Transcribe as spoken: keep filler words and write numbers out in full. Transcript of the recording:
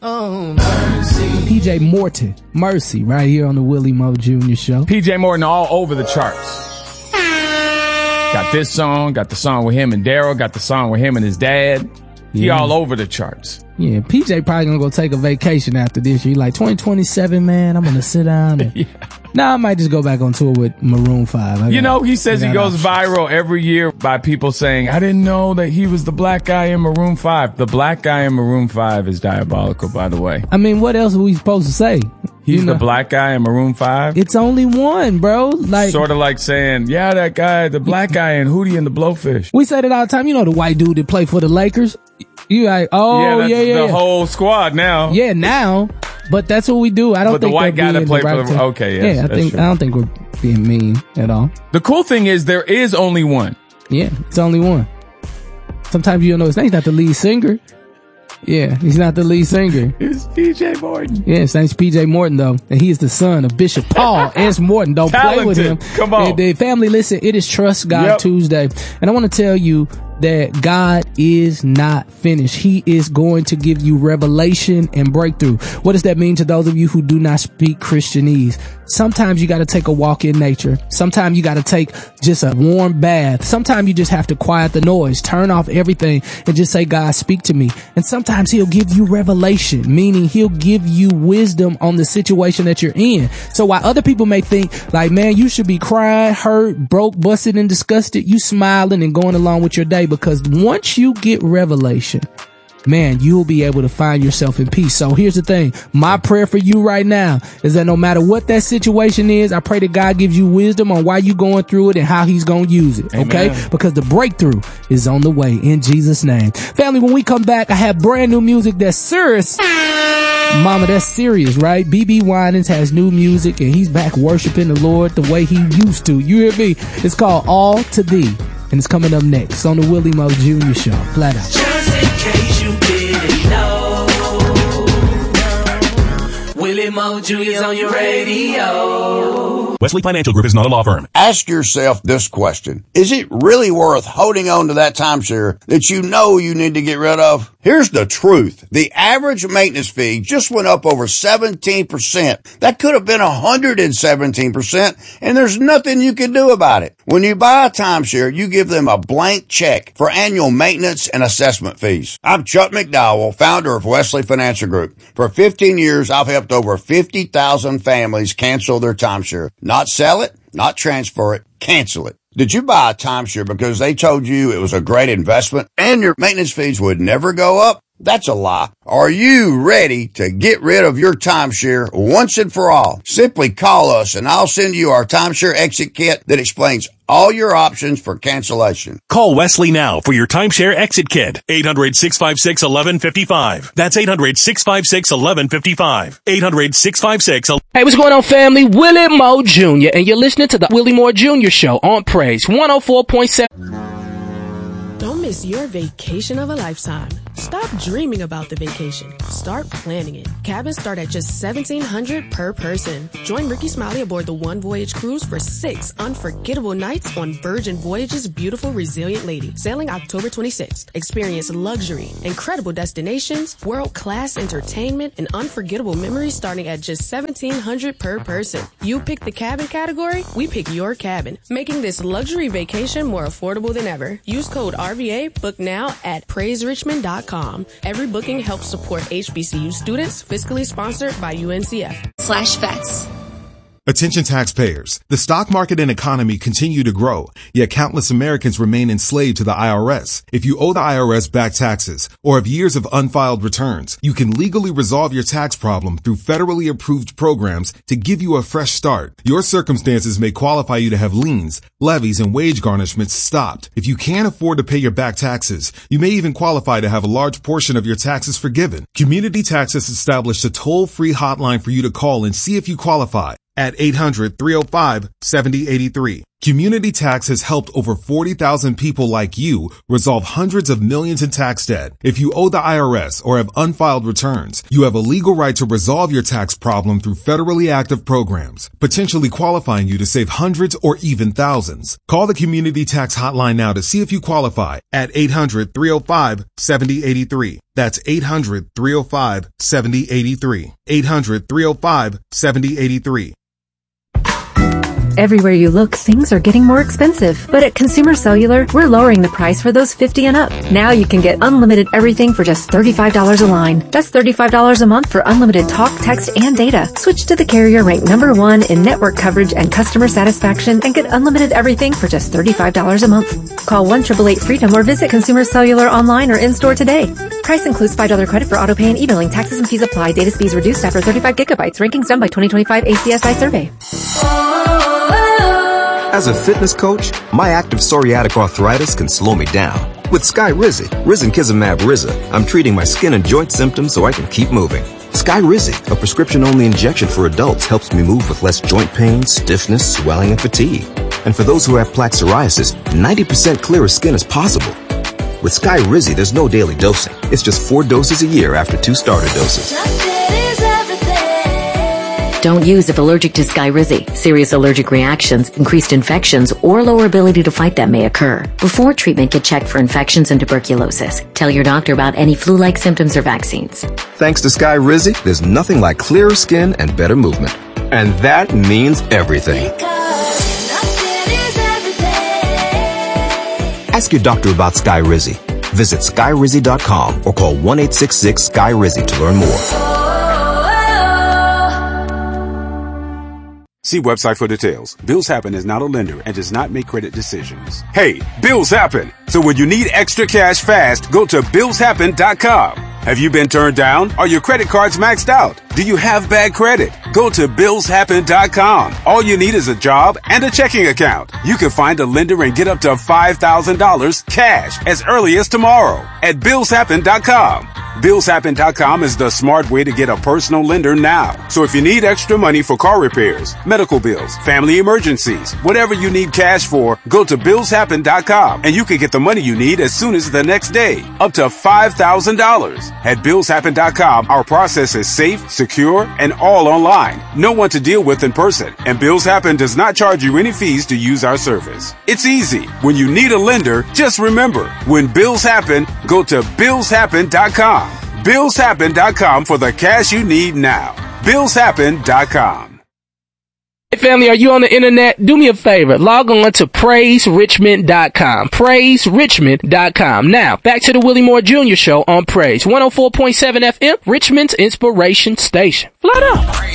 Oh, mercy. P J Morton, Mercy, right here on the Willie Mo Junior Show. P J Morton all over the charts. Got this song, got the song with him and Daryl, got the song with him and his dad. He yeah. all over the charts. Yeah, P J probably gonna go take a vacation after this year. Like twenty twenty-seven, man, I'm gonna sit down and... yeah. Nah, I might just go back on tour with Maroon five. I you got, know, he says he goes options. viral every year by people saying, I didn't know that he was the black guy in Maroon five. The black guy in Maroon five is diabolical, by the way. I mean, what else are we supposed to say? He's you know, the black guy in Maroon five? It's only one, bro. Like Sort of like saying, yeah, that guy, the black guy in Hootie and the Blowfish. We say that all the time. You know the white dude that played for the Lakers? You like, oh, yeah, that's yeah, yeah. the yeah. whole squad now. Yeah, now. But that's what we do. I don't but think the white guy that played right for the, okay, yes, yeah, I think true. I don't think we're being mean at all. The cool thing is there is only one. Yeah, it's only one. Sometimes you don't know his name. He's not the lead singer. Yeah, he's not the lead singer. It's P J Morton. Yeah, his name's P J Morton though, and he is the son of Bishop Paul S. Morton. Don't Talented. play with him. Come on, the family. Listen, it is Trust God yep. Tuesday, and I want to tell you that God is not finished. He is going to give you revelation and breakthrough. What does that mean to those of you who do not speak Christianese? Sometimes you got to take a walk in nature. Sometimes you got to take just a warm bath. Sometimes you just have to quiet the noise, turn off everything and just say, God, speak to me. And sometimes he'll give you revelation, meaning he'll give you wisdom on the situation that you're in. So while other people may think like, man, you should be crying, hurt, broke, busted and disgusted, you smiling and going along with your day. Because once you get revelation, man, you'll be able to find yourself in peace. So here's the thing. My prayer for you right now is that no matter what that situation is, I pray that God gives you wisdom on why you're going through it and how he's going to use it. Amen. Okay? Because the breakthrough is on the way in Jesus' name. Family, when we come back, I have brand new music that's serious. Mama, that's serious, right? B B Winans has new music and he's back worshiping the Lord the way he used to. You hear me? It's called All to Thee. And it's coming up next on the Willie Mo Junior Show. Flat out. Just in case you didn't know, Willie Mo Junior's on your radio. Wesley Financial Group is not a law firm. Ask yourself this question. Is it really worth holding on to that timeshare that you know you need to get rid of? Here's the truth. The average maintenance fee just went up over seventeen percent. That could have been one hundred seventeen percent, and there's nothing you can do about it. When you buy a timeshare, you give them a blank check for annual maintenance and assessment fees. I'm Chuck McDowell, founder of Wesley Financial Group. For fifteen years, I've helped over fifty thousand families cancel their timeshare. Not sell it, not transfer it, cancel it. Did you buy a timeshare because they told you it was a great investment and your maintenance fees would never go up? That's a lie. Are you ready to get rid of your timeshare once and for all? Simply call us and I'll send you our timeshare exit kit that explains all your options for cancellation. Call Wesley now for your timeshare exit kit. eight hundred, six five six, one one five five. That's eight hundred, six five six, one one five five. eight hundred, six five six, one one five five. Hey, what's going on, family? Willie Mo Junior And you're listening to the Willie Mo Junior Show on Praise one oh four point seven. Don't miss your vacation of a lifetime. Stop dreaming about the vacation. Start planning it. Cabins start at just seventeen hundred dollars per person. Join Ricky Smiley aboard the One Voyage cruise for six unforgettable nights on Virgin Voyage's beautiful Resilient Lady, sailing October twenty-sixth. Experience luxury, incredible destinations, world-class entertainment, and unforgettable memories starting at just seventeen hundred dollars per person. You pick the cabin category, we pick your cabin, making this luxury vacation more affordable than ever. Use code R V A, book now at praise richmond dot com. Every booking helps support H B C U students, fiscally sponsored by U N C F. Slash vets. Attention taxpayers. The stock market and economy continue to grow, yet countless Americans remain enslaved to the I R S. If you owe the I R S back taxes or have years of unfiled returns, you can legally resolve your tax problem through federally approved programs to give you a fresh start. Your circumstances may qualify you to have liens, levies, and wage garnishments stopped. If you can't afford to pay your back taxes, you may even qualify to have a large portion of your taxes forgiven. Community Tax has established a toll-free hotline for you to call and see if you qualify at eight hundred, three oh five, seven oh eight three. Community Tax has helped over forty thousand people like you resolve hundreds of millions in tax debt. If you owe the I R S or have unfiled returns, you have a legal right to resolve your tax problem through federally active programs, potentially qualifying you to save hundreds or even thousands. Call the Community Tax Hotline now to see if you qualify at eight hundred, three oh five, seven oh eight three. That's eight hundred, three oh five, seven oh eight three. eight hundred, three oh five, seven oh eight three. Everywhere you look, things are getting more expensive. But at Consumer Cellular, we're lowering the price for those fifty and up. Now you can get unlimited everything for just thirty-five dollars a line. That's thirty-five dollars a month for unlimited talk, text, and data. Switch to the carrier ranked number one in network coverage and customer satisfaction and get unlimited everything for just thirty-five dollars a month. Call one eight eight eight freedom or visit Consumer Cellular online or in-store today. Price includes five dollars credit for auto pay and e-billing. Taxes and fees apply. Data speeds reduced after thirty-five gigabytes. Rankings done by twenty twenty-five A C S I survey. As a fitness coach, my active psoriatic arthritis can slow me down. With Skyrizi, Risankizumab Riza, I'm treating my skin and joint symptoms so I can keep moving. Skyrizi, a prescription-only injection for adults, helps me move with less joint pain, stiffness, swelling, and fatigue. And for those who have plaque psoriasis, ninety percent clearer skin is possible. With Skyrizi, there's no daily dosing. It's just four doses a year after two starter doses. Don't use if allergic to Skyrizi. Serious allergic reactions, increased infections, or lower ability to fight them may occur. Before treatment, get checked for infections and tuberculosis. Tell your doctor about any flu-like symptoms or vaccines. Thanks to Skyrizi, there's nothing like clearer skin and better movement. And that means everything. Ask your doctor about Skyrizi. Visit Skyrizi dot com or call one eight six six Skyrizi to learn more. See website for details. Bills Happen is not a lender and does not make credit decisions. Hey, bills happen! So when you need extra cash fast, go to bills happen dot com. Have you been turned down? Are your credit cards maxed out? Do you have bad credit? Go to bills happen dot com. All you need is a job and a checking account. You can find a lender and get up to five thousand dollars cash as early as tomorrow at bills happen dot com. bills happen dot com is the smart way to get a personal lender now. So if you need extra money for car repairs, medical bills, family emergencies, whatever you need cash for, go to bills happen dot com and you can get the money you need as soon as the next day, up to five thousand dollars. At bills happen dot com, our process is safe, secure, and all online. No one to deal with in person, and Bills Happen does not charge you any fees to use our service. It's easy. When you need a lender, just remember, when bills happen, go to bills happen dot com. bills happen dot com for the cash you need now. bills happen dot com. Hey family, are you on the internet? Do me a favor. Log on to praise richmond dot com. praise richmond dot com. Now, back to the Willie Moore Junior Show on Praise. one oh four point seven F M, Richmond's Inspiration Station. Flat out.